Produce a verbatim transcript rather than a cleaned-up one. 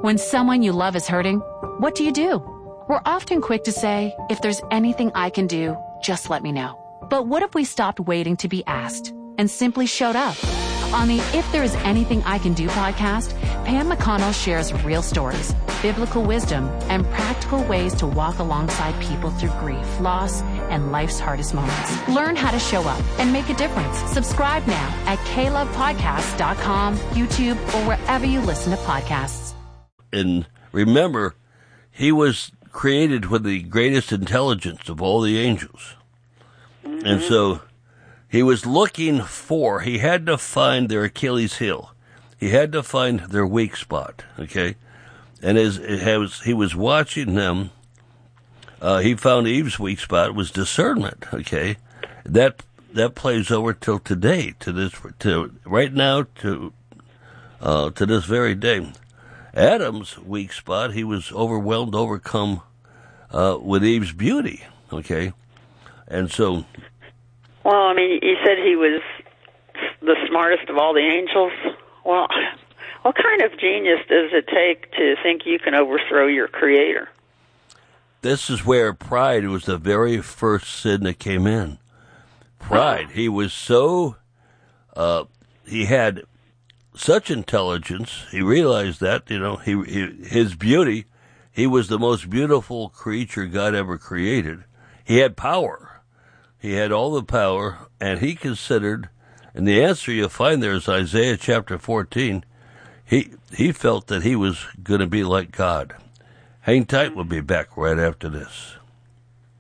When someone you love is hurting, what do you do? We're often quick to say, if there's anything I can do, just let me know. But what if we stopped waiting to be asked and simply showed up? On the If There Is Anything I Can Do podcast, Pam McConnell shares real stories, biblical wisdom, and practical ways to walk alongside people through grief, loss, and life's hardest moments. Learn how to show up and make a difference. Subscribe now at k love podcast dot com, YouTube, or wherever you listen to podcasts. And remember, he was created with the greatest intelligence of all the angels. Mm-hmm. And so he was looking for, he had to find their Achilles heel. He had to find their weak spot, okay? And as it was, he was watching them, uh, he found Eve's weak spot was discernment, okay? That that plays over till today, to this, to right now, to uh, to this very day. Adam's weak spot, he was overwhelmed, overcome uh, with Eve's beauty, okay? And so... Well, I mean, you said he was the smartest of all the angels. Well, what kind of genius does it take to think you can overthrow your Creator? This is where pride was the very first sin that came in. Pride. He was so... Uh, he had such intelligence. He realized that, you know, he, he his beauty, he was the most beautiful creature God ever created. He had power. He had all the power, and he considered, and the answer you'll find there is Isaiah chapter fourteen, he he felt that he was going to be like God. Hang tight, we'll be back right after this.